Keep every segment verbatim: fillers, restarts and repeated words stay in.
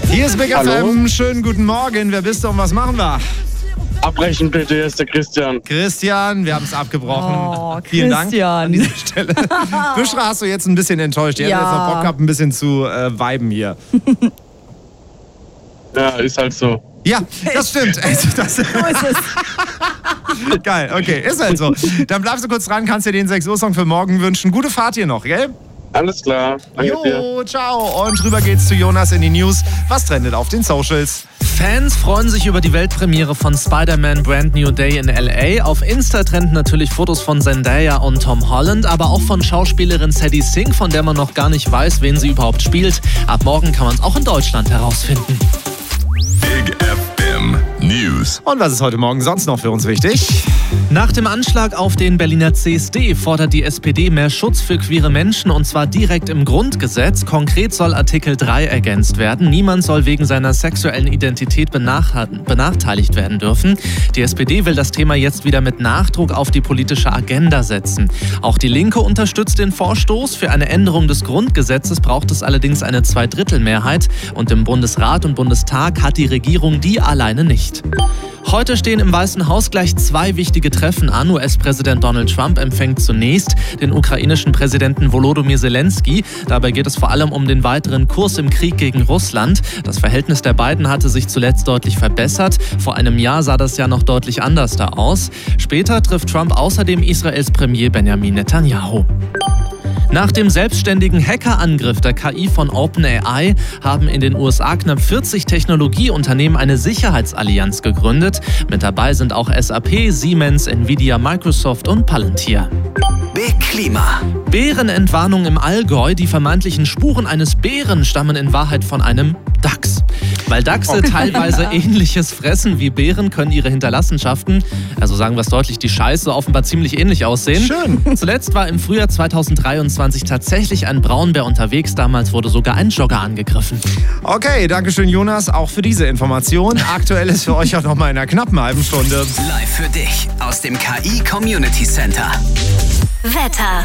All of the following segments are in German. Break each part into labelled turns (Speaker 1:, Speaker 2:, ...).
Speaker 1: Hier ist Big
Speaker 2: Hallo?
Speaker 1: F M. Schönen guten Morgen. Wer bist du und was machen wir?
Speaker 2: Abbrechen bitte, hier ist der Christian.
Speaker 1: Christian, wir haben es abgebrochen.
Speaker 3: Oh,
Speaker 1: Vielen Dank
Speaker 3: Christian.
Speaker 1: an dieser Stelle. Büschra, hast du jetzt ein bisschen enttäuscht? Die
Speaker 3: Ja.
Speaker 1: hat jetzt noch Bock gehabt, ein bisschen zu äh, viben hier.
Speaker 2: Ja, ist halt so.
Speaker 1: Ja, das stimmt. Also, das
Speaker 3: So ist es.
Speaker 1: Geil, okay, ist halt so. Dann bleibst du kurz dran, kannst dir den sechs Uhr Song für morgen wünschen. Gute Fahrt hier noch, gell?
Speaker 2: Alles klar. Danke dir.
Speaker 1: Jo, ciao. Und rüber geht's zu Jonas in die News. Was trendet auf den Socials?
Speaker 4: Fans freuen sich über die Weltpremiere von Spider-Man Brand New Day in L A. Auf Insta trenden natürlich Fotos von Zendaya und Tom Holland, aber auch von Schauspielerin Sadie Sink, von der man noch gar nicht weiß, wen sie überhaupt spielt. Ab morgen kann man es auch in Deutschland herausfinden.
Speaker 5: Big F M News.
Speaker 1: Und was ist heute Morgen sonst noch für uns wichtig?
Speaker 4: Nach dem Anschlag auf den Berliner C S D fordert die S P D mehr Schutz für queere Menschen, und zwar direkt im Grundgesetz. Konkret soll Artikel drei ergänzt werden. Niemand soll wegen seiner sexuellen Identität benachteiligt werden dürfen. Die S P D will das Thema jetzt wieder mit Nachdruck auf die politische Agenda setzen. Auch die Linke unterstützt den Vorstoß. Für eine Änderung des Grundgesetzes braucht es allerdings eine Zweidrittelmehrheit. Und im Bundesrat und Bundestag hat die Regierung die alleine nicht. Heute stehen im Weißen Haus gleich zwei wichtige Treffen an. U S-Präsident Donald Trump empfängt zunächst den ukrainischen Präsidenten Volodymyr Zelensky. Dabei geht es vor allem um den weiteren Kurs im Krieg gegen Russland. Das Verhältnis der beiden hatte sich zuletzt deutlich verbessert. Vor einem Jahr sah das ja noch deutlich anders da aus. Später trifft Trump außerdem Israels Premier Benjamin Netanyahu. Nach dem selbstständigen Hackerangriff der K I von OpenAI haben in den U S A knapp vierzig Technologieunternehmen eine Sicherheitsallianz gegründet. Mit dabei sind auch S A P, Siemens, Nvidia, Microsoft und Palantir.
Speaker 6: Big Klima.
Speaker 4: Bärenentwarnung im Allgäu. Die vermeintlichen Spuren eines Bären stammen in Wahrheit von einem Dachs. Weil Dachse teilweise Ähnliches fressen wie Bären, können ihre Hinterlassenschaften, also sagen wir es deutlich, die Scheiße, offenbar ziemlich ähnlich aussehen.
Speaker 1: Schön.
Speaker 4: Zuletzt war im Frühjahr zweitausenddreiundzwanzig tatsächlich ein Braunbär unterwegs. Damals wurde sogar ein Jogger angegriffen.
Speaker 1: Okay, dankeschön Jonas, auch für diese Information. Aktuell ist für euch auch noch mal in einer knappen halben Stunde.
Speaker 6: Live für dich aus dem K I Community Center.
Speaker 7: Wetter.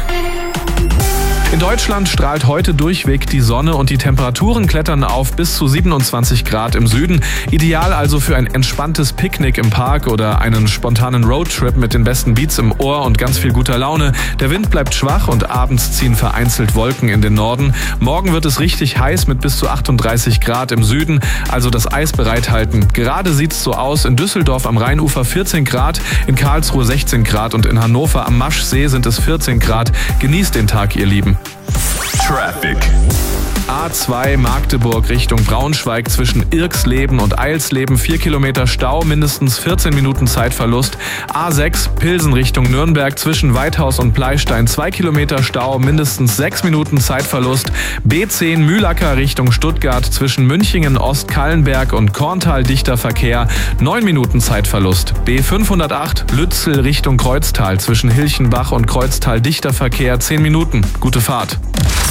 Speaker 8: In Deutschland strahlt heute durchweg die Sonne und die Temperaturen klettern auf bis zu siebenundzwanzig Grad im Süden. Ideal also für ein entspanntes Picknick im Park oder einen spontanen Roadtrip mit den besten Beats im Ohr und ganz viel guter Laune. Der Wind bleibt schwach und abends ziehen vereinzelt Wolken in den Norden. Morgen wird es richtig heiß mit bis zu achtunddreißig Grad im Süden, also das Eis bereithalten. Gerade sieht's so aus: in Düsseldorf am Rheinufer vierzehn Grad, in Karlsruhe sechzehn Grad und in Hannover am Maschsee sind es vierzehn Grad. Genießt den Tag, ihr Lieben.
Speaker 5: Traffic.
Speaker 8: A zwei Magdeburg Richtung Braunschweig zwischen Irksleben und Eilsleben vier Kilometer Stau, mindestens vierzehn Minuten Zeitverlust. A sechs Pilsen Richtung Nürnberg zwischen Weithaus und Pleistein zwei Kilometer Stau, mindestens sechs Minuten Zeitverlust. B zehn Mühlacker Richtung Stuttgart zwischen Münchingen, Ostkallenberg und Korntal dichter Verkehr, neun Minuten Zeitverlust. B fünfhundertacht Lützel Richtung Kreuztal zwischen Hilchenbach und Kreuztal dichter Verkehr, zehn Minuten. Gute Fahrt.